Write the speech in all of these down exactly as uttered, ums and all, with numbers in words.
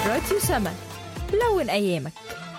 راديو سما، لون أيامك.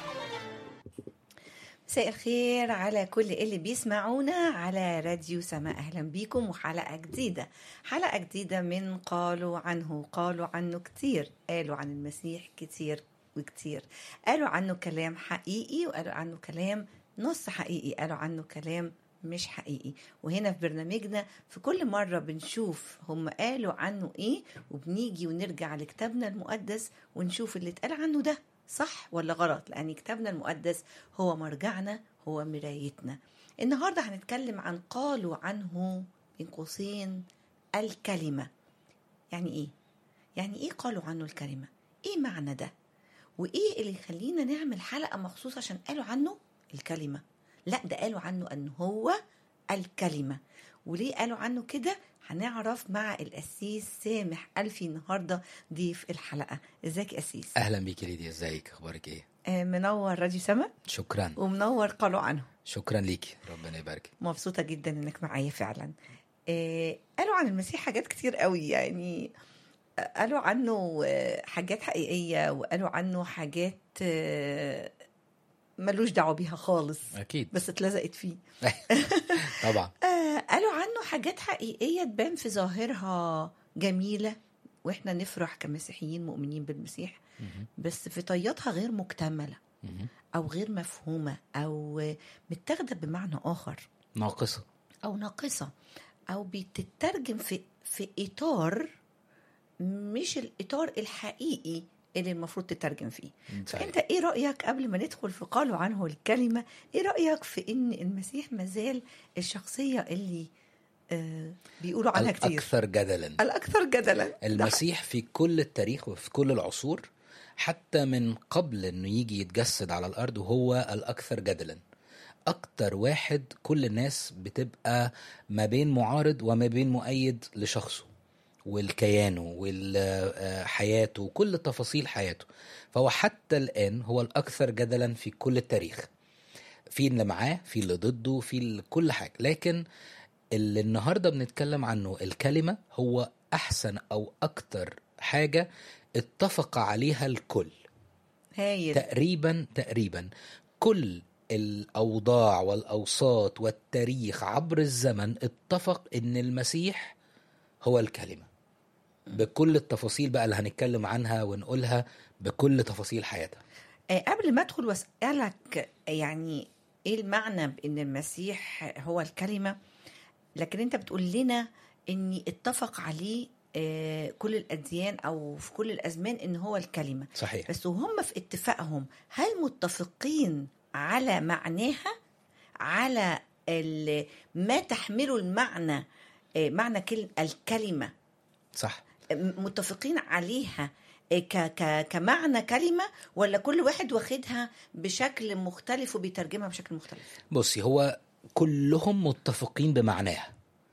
مساء الخير على كل اللي بيسمعونا على راديو سما. أهلا بيكم وحلقة جديدة حلقة جديدة من قالوا عنه. قالوا عنه كتير، قالوا عن المسيح كتير وكتير، قالوا عنه كلام حقيقي وقالوا عنه كلام نص حقيقي، قالوا عنه كلام مش حقيقي. وهنا في برنامجنا في كل مرة بنشوف هم قالوا عنه ايه، وبنيجي ونرجع لكتابنا المقدس ونشوف اللي اتقال عنه ده صح ولا غلط، لأن كتابنا المقدس هو مرجعنا، هو مرايتنا. النهاردة هنتكلم عن قالوا عنه بين قوسين الكلمة. يعني ايه؟ يعني ايه قالوا عنه الكلمة؟ ايه معنى ده؟ وايه اللي يخلينا نعمل حلقة مخصوص عشان قالوا عنه الكلمة؟ لا، ده قالوا عنه أن هو الكلمة. وليه قالوا عنه كده هنعرف مع القسيس سامح ألفي النهاردة ضيف الحلقة. ازيك يا قسيس؟ أهلا بيك ليديا، ازيك؟ اخبارك ايه؟ آه منور راديو سما. شكرا. ومنور قالوا عنه. شكرا ليكي، ربنا يبارك. مبسوطة جدا انك معايا فعلا. آه قالوا عن المسيح حاجات كتير قوي، يعني قالوا عنه حاجات حقيقية وقالوا عنه حاجات آه ملوش دعوة بيها خالص، أكيد، بس اتلزقت فيه. طبعا. آه قالوا عنه حاجات حقيقية تبان في ظاهرها جميلة، واحنا نفرح كمسيحيين مؤمنين بالمسيح، بس في طياتها غير مكتملة أو غير مفهومة أو متاخدة بمعنى آخر، ناقصة أو ناقصة، أو بتترجم في في إطار مش الإطار الحقيقي اللي المفروض تترجم فيه. فأنت إيه رأيك قبل ما ندخل في قالوا عنه الكلمة؟ إيه رأيك في إن المسيح مازال الشخصية اللي آه بيقولوا عنها كتير؟ الأكثر جدلا. الأكثر جدلا. المسيح في كل التاريخ وفي كل العصور، حتى من قبل إنه يجي يتجسد على الأرض، وهو الأكثر جدلا. أكتر واحد كل الناس بتبقى ما بين معارض وما بين مؤيد لشخصه والكيانه والحياته وكل تفاصيل حياته. فهو حتى الآن هو الأكثر جدلا في كل التاريخ، في اللي معاه، في اللي ضده، في كل حاجة. لكن اللي النهاردة بنتكلم عنه الكلمة هو أحسن أو أكتر حاجة اتفق عليها الكل. هايل. تقريبا تقريبا كل الأوضاع والأوساط والتاريخ عبر الزمن اتفق إن المسيح هو الكلمة، بكل التفاصيل بقى اللي هنتكلم عنها ونقولها بكل تفاصيل حياتها. آه قبل ما أدخل وأسألك يعني إيه المعنى بإن المسيح هو الكلمة، لكن أنت بتقول لنا إن اتفق عليه آه كل الأديان أو في كل الأزمان إن هو الكلمة. صحيح. بس وهم في اتفاقهم هل متفقين على معناها، على ما تحمله المعنى، آه معنى كلمة الكلمة؟ صح. متفقين عليها ك ك كمعنى كلمة، ولا كل واحد واخدها بشكل مختلف وبيترجمها بشكل مختلف؟ بصي، هو كلهم متفقين بمعناها،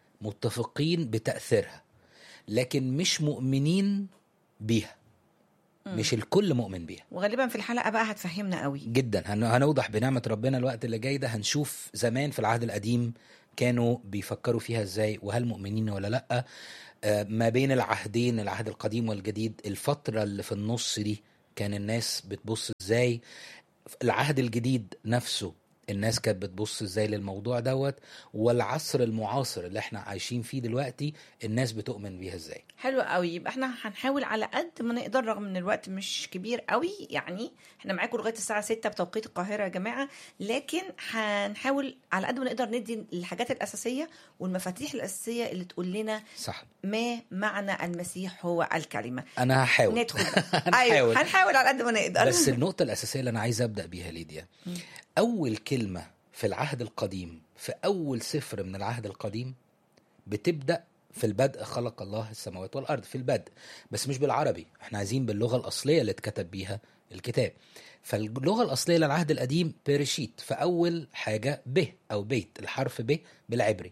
متفقين بتأثيرها، لكن مش مؤمنين بيها. م. مش الكل مؤمن بيها. وغالبا في الحلقة بقى هتفهمنا قوي جدا. هنوضح بنعمة ربنا الوقت اللي جاي ده. هنشوف زمان في العهد القديم كانوا بيفكروا فيها ازاي، وهل مؤمنين ولا لأ. ما بين العهدين، العهد القديم والجديد، الفترة اللي في النص دي كان الناس بتبص ازاي. العهد الجديد نفسه الناس كانت بتبص ازاي للموضوع دوت، والعصر المعاصر اللي احنا عايشين فيه دلوقتي الناس بتؤمن بيها ازاي. حلو قوي. يبقى احنا هنحاول على قد ما نقدر، رغم ان الوقت مش كبير قوي، يعني احنا معاكم لغايه الساعه ستة بتوقيت القاهره يا جماعه، لكن هنحاول على قد ما نقدر ندي الحاجات الاساسيه والمفاتيح الاساسيه اللي تقول لنا صح ما معنى المسيح هو الكلمه. انا هحاول ندخل. ايوه هنحاول على قد ما نقدر. بس النقطه الاساسيه اللي انا عايز ابدا بيها ليديا، أول كلمة في العهد القديم، في أول سفر من العهد القديم، بتبدأ في البدء خلق الله السماوات والأرض. في البدء، بس مش بالعربي، احنا عايزين باللغة الأصلية اللي اتكتب بيها الكتاب. فاللغة الأصلية للعهد القديم بيرشيت، فأول حاجة ب أو بيت، الحرف ب بالعبري.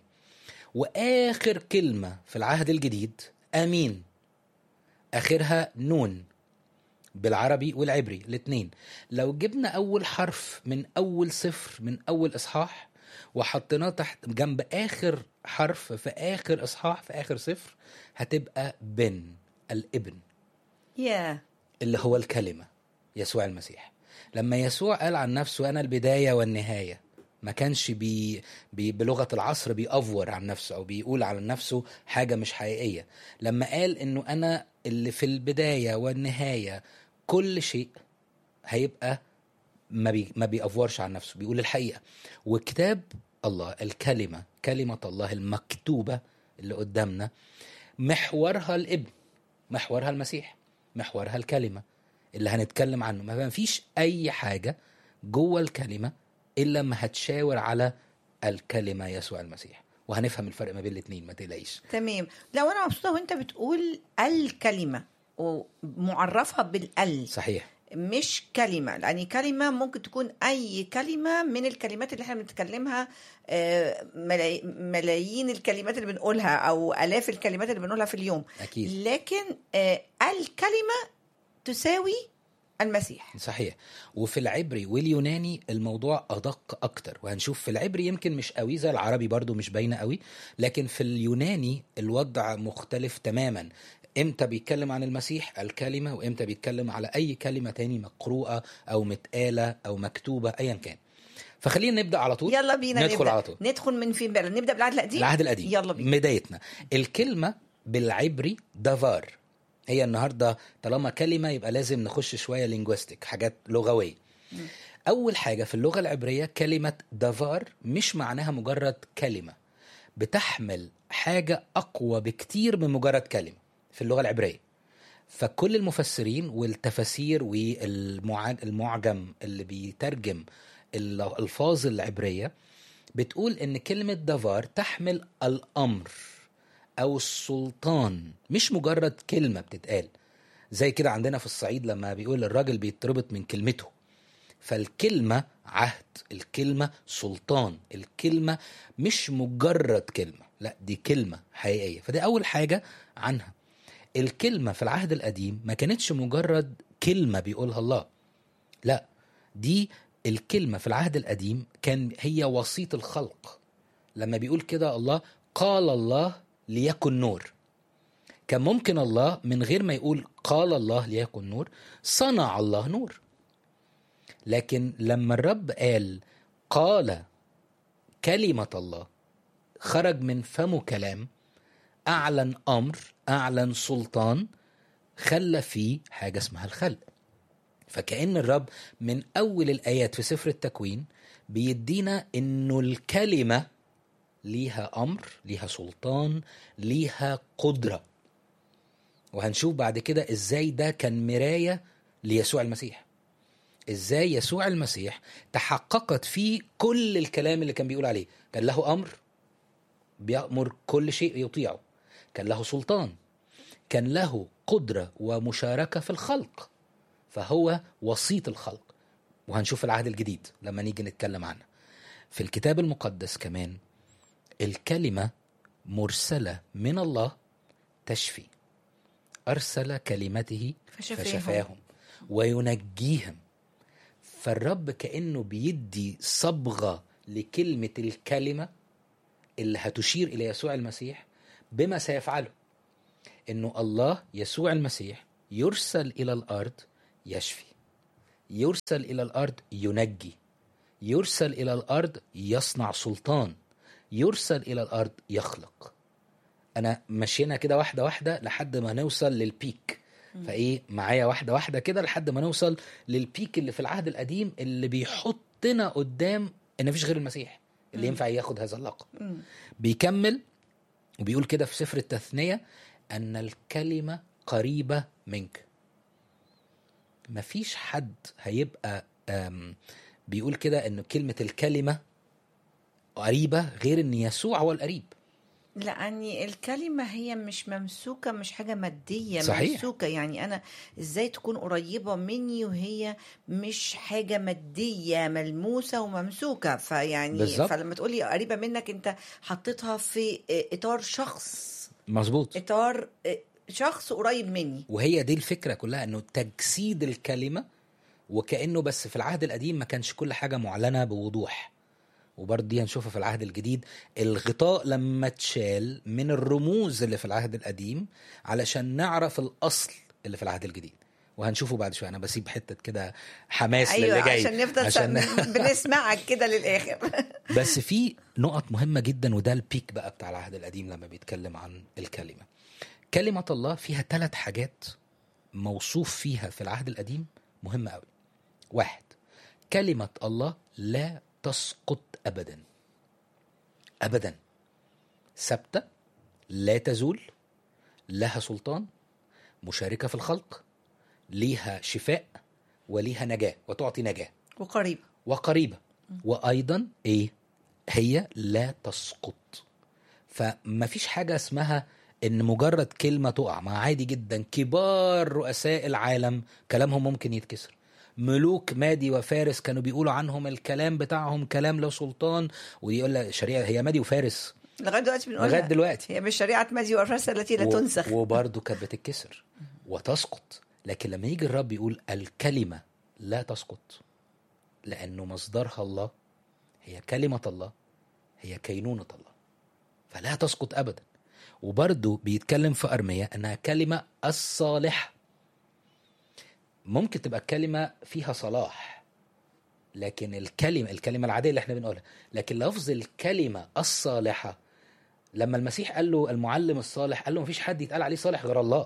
وآخر كلمة في العهد الجديد أمين، آخرها نون بالعربي والعبري الاثنين. لو جبنا أول حرف من أول صفر من أول إصحاح وحطيناه تحت جنب آخر حرف في آخر إصحاح في آخر صفر، هتبقى بن، الابن. يا اللي هو الكلمة يسوع المسيح. لما يسوع قال عن نفسه أنا البداية والنهاية، ما كانش بي بي بلغة العصر بيأفور عن نفسه أو بيقول عن نفسه حاجة مش حقيقية. لما قال إنه أنا اللي في البداية والنهاية كل شيء، هيبقى ما بي ما بيأفورش عن نفسه، بيقول الحقيقة. وكتاب الله الكلمة، كلمة الله المكتوبة اللي قدامنا، محورها الابن، محورها المسيح، محورها الكلمة اللي هنتكلم عنه. ما فيش أي حاجة جوه الكلمة إلا ما هتشاور على الكلمة يسوع المسيح، وهنفهم الفرق ما بين الاثنين، ما تقلقيش. تمام. لو أنا مبسوطة وأنت بتقول الكلمة ومعرفها بالال، صحيح، مش كلمة، لأن كلمة ممكن تكون أي كلمة من الكلمات اللي احنا بنتكلمها، ملايين الكلمات اللي بنقولها أو آلاف الكلمات اللي بنقولها في اليوم. أكيد. لكن الكلمة تساوي المسيح. صحيح. وفي العبري واليوناني الموضوع أدق أكتر، وهنشوف في العبري يمكن مش قوي زي العربي، برضو مش باينة قوي، لكن في اليوناني الوضع مختلف تماما. امتى بيتكلم عن المسيح الكلمة، وامتى بيتكلم على اي كلمة تاني مقروءة او متقالة او مكتوبة ايا كان. فخلينا نبدأ على طول. يلا بينا ندخل نبدأ. على طول. ندخل من فين بقى؟ نبدأ بالعهد القديم. العهد القديم، يلا بينا. بدايتنا الكلمة بالعبري دافار. هي النهاردة طالما كلمة يبقى لازم نخش شوية لينجويستيك، حاجات لغوية. م. اول حاجة في اللغة العبرية كلمة دافار مش معناها مجرد كلمة، بتحمل حاجة اقوى بكتير من مجرد كلمة في اللغة العبرية. فكل المفسرين والتفاسير والمعجم اللي بيترجم الألفاظ العبرية بتقول إن كلمة دافار تحمل الأمر أو السلطان، مش مجرد كلمة بتتقال. زي كده عندنا في الصعيد لما بيقول الراجل بيتربط من كلمته. فالكلمة عهد، الكلمة سلطان، الكلمة مش مجرد كلمة، لا دي كلمة حقيقية. فدي أول حاجة عنها. الكلمة في العهد القديم ما كانتش مجرد كلمة بيقولها الله، لا دي الكلمة في العهد القديم كان هي وسيط الخلق. لما بيقول كده الله قال الله ليكن نور، كان ممكن الله من غير ما يقول قال الله ليكن نور صنع الله نور. لكن لما الرب قال قال كلمة الله، خرج من فمه كلام، أعلن أمر، أعلن سلطان، خلى فيه حاجة اسمها الخلق. فكأن الرب من أول الآيات في سفر التكوين بيدينا إنه الكلمة ليها أمر، ليها سلطان، ليها قدرة. وهنشوف بعد كده إزاي ده كان مراية ليسوع المسيح، إزاي يسوع المسيح تحققت فيه كل الكلام اللي كان بيقول عليه. كان له أمر، بيأمر كل شيء يطيعه، كان له سلطان، كان له قدرة ومشاركة في الخلق، فهو وسيط الخلق. وهنشوف العهد الجديد لما نيجي نتكلم عنه. في الكتاب المقدس كمان الكلمة مرسلة من الله تشفي، أرسل كلمته فشفاهم, فشفاهم وينجيهم. فالرب كأنه بيدي صبغة لكلمة الكلمة اللي هتشير إلى يسوع المسيح بما سيفعله. إنه الله يسوع المسيح يرسل إلى الأرض يشفي، يرسل إلى الأرض ينجي، يرسل إلى الأرض يصنع سلطان، يرسل إلى الأرض يخلق. أنا مشينا كده واحدة واحدة لحد ما نوصل للبيك. فإيه معايا واحدة واحدة كده لحد ما نوصل للبيك اللي في العهد القديم اللي بيحطنا قدام إن مفيش غير المسيح اللي ينفع ياخد هذا اللقب. بيكمل وبيقول كده في سفر التثنية أن الكلمة قريبة منك. مفيش حد هيبقى بيقول كده أن كلمة الكلمة قريبة غير أن يسوع هو القريب. لأني الكلمة هي مش ممسوكة، مش حاجة مادية. صحيح. ممسوكة، يعني أنا إزاي تكون قريبة مني وهي مش حاجة مادية ملموسة وممسوكة؟ فيعني بالزبط. فلما تقولي قريبة منك أنت حطيتها في إطار شخص مظبوط، إطار شخص قريب مني. وهي دي الفكرة كلها، أنه تجسيد الكلمة. وكأنه بس في العهد القديم ما كانش كل حاجة معلنة بوضوح، وبرضه دي هنشوفها في العهد الجديد. الغطاء لما اتشال من الرموز اللي في العهد القديم علشان نعرف الأصل اللي في العهد الجديد. وهنشوفه بعد شويه. انا بسيب حته كده حماس أيوة للي جاي عشان نفضل عشان عشان بنسمعك كده للآخر. بس في نقط مهمه جدا، وده البيك بقى بتاع العهد القديم لما بيتكلم عن الكلمه. كلمه الله فيها ثلاث حاجات موصوف فيها في العهد القديم مهمه قوي. واحد، كلمه الله لا تسقط ابدا ابدا، ثابته، لا تزول، لها سلطان، مشاركه في الخلق، ليها شفاء وليها نجاه وتعطي نجاه وقريب وقريبه، وايضا ايه، هي لا تسقط. فما فيش حاجه اسمها ان مجرد كلمه تقع. ما عادي جدا كبار رؤساء العالم كلامهم ممكن يتكسر. ملوك مادي وفارس كانوا بيقولوا عنهم الكلام بتاعهم كلام له سلطان، ويقول لك شريعه هي مادي وفارس لغايه دلوقتي بنقول لغايه دلوقتي هي مش شريعه مادي وفارس التي لا و- تنسخ. وبرضه كانت بتتكسر وتسقط. لكن لما يجي الرب يقول الكلمه لا تسقط، لانه مصدرها الله، هي كلمه الله، هي كينونه الله، فلا تسقط ابدا. وبرضه بيتكلم في أرمية انها كلمه الصالحه. ممكن تبقى الكلمه فيها صلاح، لكن الكلمه الكلمه العاديه اللي احنا بنقولها، لكن لفظ الكلمه الصالحه، لما المسيح قال له المعلم الصالح، قال له مفيش حد يتقال عليه صالح غير الله.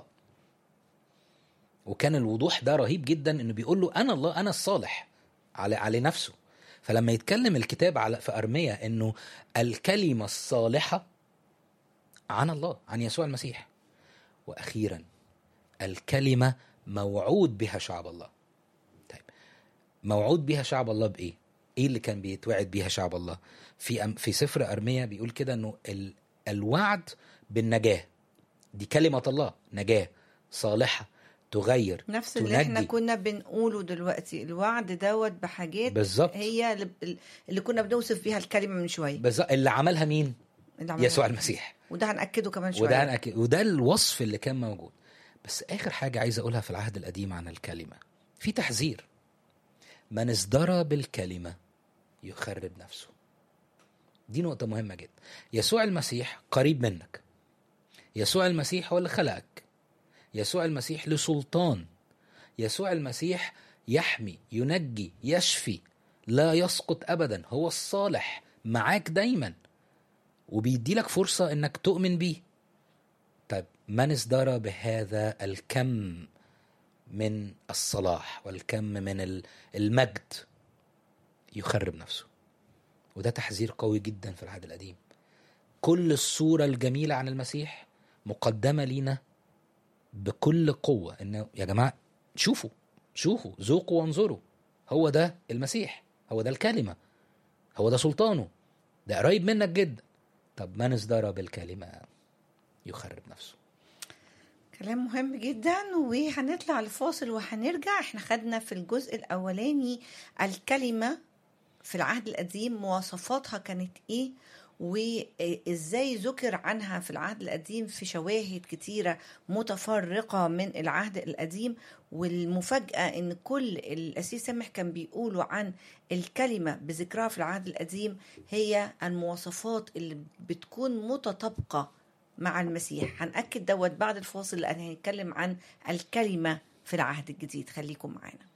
وكان الوضوح ده رهيب جدا، انه بيقول له انا الله، انا الصالح على على نفسه. فلما يتكلم الكتاب على في أرمية انه الكلمه الصالحه عن الله، عن يسوع المسيح. واخيرا الكلمه موعود بها شعب الله. طيب موعود بها شعب الله بايه؟ ايه اللي كان بيتوعد بيها شعب الله؟ في أم في سفر أرمية بيقول كده انه ال الوعد بالنجاه، دي كلمه الله، نجاه صالحه تغير نفس اللي تنجي. احنا كنا بنقوله دلوقتي، الوعد دوت بحاجات بالظبط، هي اللي- اللي كنا بنوصف بيها الكلمه من شويه، بالظبط اللي عملها مين؟ اللي عملها يسوع المسيح. وده هنأكده كمان شويه. وده هنأكد، وده الوصف اللي كان موجود. بس آخر حاجة عايز أقولها في العهد القديم عن الكلمة، في تحذير: من ازدرى بالكلمة يخرب نفسه. دي نقطة مهمة جدا. يسوع المسيح قريب منك، يسوع المسيح هو اللي خلقك، يسوع المسيح له سلطان، يسوع المسيح يحمي، ينجي، يشفي، لا يسقط أبدا، هو الصالح معاك دايما، وبيدي لك فرصة انك تؤمن بيه. طيب من ازدرى بهذا الكم من الصلاح والكم من المجد يخرب نفسه. وده تحذير قوي جدا في العهد القديم. كل الصورة الجميلة عن المسيح مقدمة لينا بكل قوة، انه يا جماعة شوفوا شوفوا ذوقوا وانظروا، هو ده المسيح، هو ده الكلمة، هو ده سلطانه، ده قريب منك جدا. طب من ازدرى بالكلمة يخرب نفسه. كلام مهم جدا. وهنطلع لفاصل وهنرجع. احنا خدنا في الجزء الاولاني الكلمة في العهد القديم مواصفاتها كانت ايه، وازاي ذكر عنها في العهد القديم في شواهد كتيرة متفرقة من العهد القديم. والمفاجأة ان كل الأسيس سامح كان بيقولوا عن الكلمة بذكرها في العهد القديم هي المواصفات اللي بتكون متطابقة مع المسيح. هنأكد دوت بعد الفاصل لأن هنتكلم عن الكلمة في العهد الجديد. خليكم معانا.